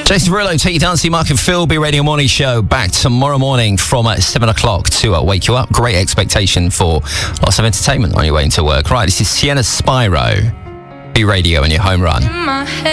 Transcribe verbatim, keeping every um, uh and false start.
Jason Derulo, Take You Dancing, Mark and Phil, B Radio Morning Show, back tomorrow morning from uh, seven o'clock to uh, wake you up. Great expectation for lots of entertainment on your way into work. Right, this is Sienna Spyro, B Radio and your home run.